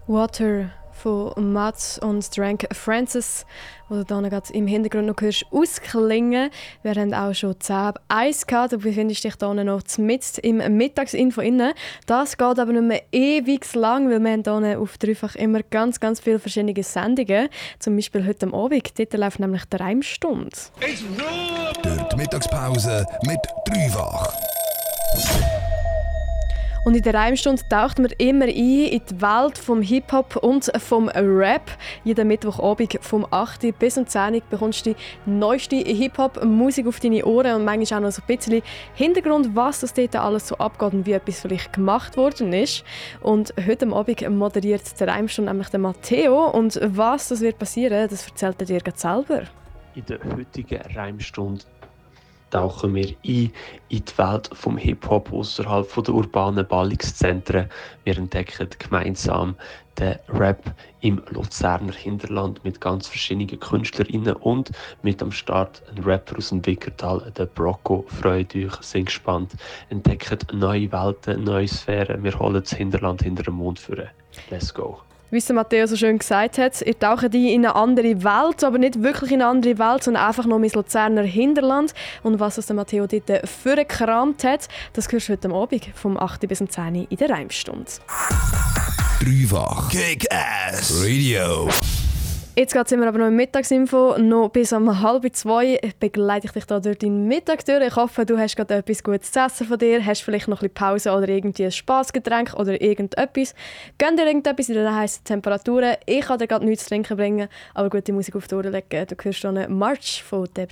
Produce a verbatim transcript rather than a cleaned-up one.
Water von Mats und Drank Francis, wo du dann gerade im Hintergrund noch hörst, ausklingen. Wir haben auch schon zehn ab eins gehabt, du befindest dich hier noch mitten im Mittagsinfo inne. Das geht aber nicht mehr ewig lang, weil wir haben hier auf Dreifach immer ganz, ganz viele verschiedene Sendungen. Zum Beispiel heute am Abend, dort läuft nämlich die Reimstunde. Durch die Mittagspause mit Dreifach. Und in der Reimstunde taucht man immer ein in die Welt vom Hip-Hop und vom Rap. Jeden Mittwochabend vom acht bis um zehn Uhr bekommst du die neueste Hip-Hop-Musik auf deine Ohren und manchmal auch noch so ein bisschen Hintergrund, was das dort alles so abgeht und wie etwas vielleicht gemacht worden ist. Und heute Abend moderiert der Reimstunde nämlich der Matteo. Und was das wird passieren, das erzählt er dir gerade selber. In der heutigen Reimstunde tauchen wir ein in die Welt vom Hip-Hop außerhalb der urbanen Ballungszentren. Wir entdecken gemeinsam den Rap im Luzerner Hinterland mit ganz verschiedenen KünstlerInnen und mit am Start ein Rapper aus dem Wickertal, der Brocco. Freut euch, sind gespannt. Entdeckt neue Welten, neue Sphären. Wir holen das Hinterland hinter den Mond führen. Let's go! Wie es Matteo so schön gesagt hat, ihr taucht in eine andere Welt, aber nicht wirklich in eine andere Welt, sondern einfach nur ins Luzerner Hinterland. Und was der Matteo dort vorgekramt hat, das hörst du heute Abend vom acht bis um zehn Uhr in der Reimstunde. Dreifach Kick-Ass Radio. Jetzt geht es immer aber noch im Mittagsinfo. Noch bis um halb zwei begleite ich dich da durch deinen Mittag durch. Ich hoffe, du hast gerade etwas Gutes zu essen von dir, hast vielleicht noch ein bisschen Pause oder irgendwie ein Spassgetränk oder irgendetwas. Gönn dir irgendetwas in den heißen Temperaturen. Ich kann dir gerade nichts zu trinken bringen, aber gute Musik auf die Ohren legen. Du hörst hier einen March von Deb